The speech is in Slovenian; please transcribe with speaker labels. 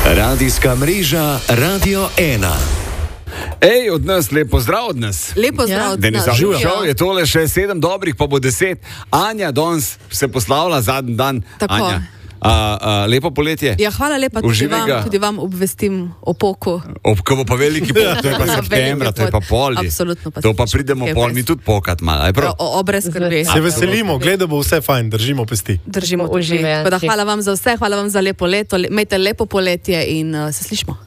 Speaker 1: Radijska mreža Radio 1.
Speaker 2: Ej, od nas, lepo zdrav od nas.
Speaker 3: Lepo zdrav od nas.
Speaker 2: Žal je tole še 7 dobrih, pa bo 10. Anja danes se poslavlja zadnji dan.
Speaker 3: Tako.
Speaker 2: Anja, lepo poletje.
Speaker 3: Ja, hvala lepa, tudi vam obvestim o poku.
Speaker 2: Ko bo pa veliki pok, to je pa septembra, to je pa poli.
Speaker 3: Absolutno pa.
Speaker 2: To pa pridemo pol, mi tudi pokat malo.
Speaker 3: Brez skrbi.
Speaker 4: Se veselimo, gledaj bo vse fajn, držimo pesti.
Speaker 3: Držimo tudi. Hvala vam za vse, hvala vam za lepo leto, imejte lepo poletje in se slišimo.